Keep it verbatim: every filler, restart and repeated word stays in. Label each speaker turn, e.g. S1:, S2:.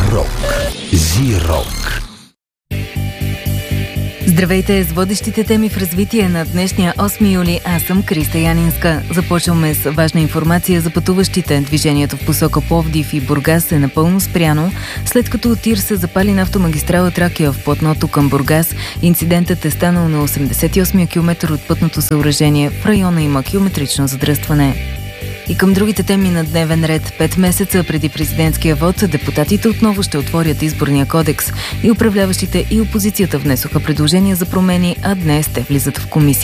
S1: Рок. Зи-Рок.
S2: Здравейте с водещите теми в развитие на днешния осми юли. Аз съм Криста Янинска. Започваме с важна информация за пътуващите. Движението в посока Пловдив и Бургас е напълно спряно, след като тир се запали на автомагистрала Тракия в платното към Бургас. Инцидентът е станал на осемдесет и осми километър от пътното съоръжение. В района има километрично задръстване. И към другите теми на дневен ред. Пет месеца преди президентския вод, депутатите отново ще отворят изборния кодекс. И управляващите и опозицията внесоха предложения за промени, а днес те влизат в комисия.